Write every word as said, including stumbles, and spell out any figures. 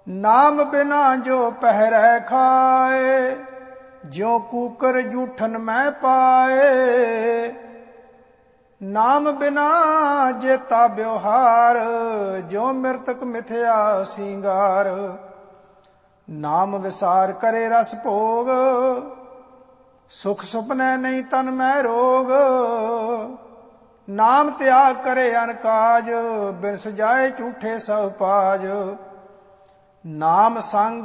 ਨਾਮ ਬਿਨਾ ਜੋ ਪਹਿਰੈ ਖਾਏ, ਜਿਉ ਕੂਕਰ ਜੂਠਨ ਮੈਂ ਪਾਏ। ਨਾਮ ਬਿਨਾ ਜੇਤਾ ਬਿਵਹਾਰ, ਜਿਉ ਮਿਰਤਕ ਮਿਥਿਆ ਸਿੰਗਾਰ। ਨਾਮ ਵਿਸਾਰ ਕਰੇ ਰਸ ਭੋਗ, ਸੁਖ ਸੁਪਨੈ ਨਹੀਂ ਤਨ ਮੈਂ ਰੋਗ। ਨਾਮ ਤਿਆਗ ਕਰੇ ਅਨ ਕਾਜ, ਬਿਨ ਸਜਾਏ ਝੂਠੇ ਸਭ ਪਾਜ। ਨਾਮ ਸੰਗ